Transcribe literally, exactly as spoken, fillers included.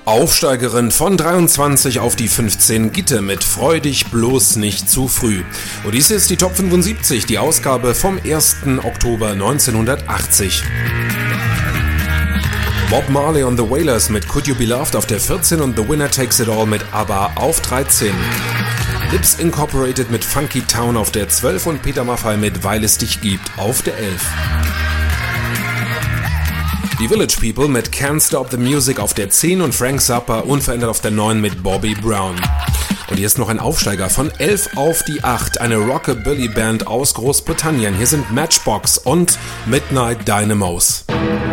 Aufsteigerin von dreiundzwanzig auf die fünfzehn, Gitte mit Freu dich bloß nicht zu früh. Und dies ist die Top fünfundsiebzig, die Ausgabe vom ersten Oktober neunzehnhundertachtzig. Bob Marley und the Wailers mit Could You Be Loved auf der vierzehn und The Winner Takes It All mit ABBA auf dreizehn. Lips Incorporated mit Funky Town auf der zwölf und Peter Maffay mit Weil es dich gibt auf der elf. Die Village People mit Can't Stop the Music auf der zehn und Frank Zappa unverändert auf der neun mit Bobby Brown. Und hier ist noch ein Aufsteiger von elf auf die acht, eine Rockabilly-Band aus Großbritannien. Hier sind Matchbox und Midnight Dynamos.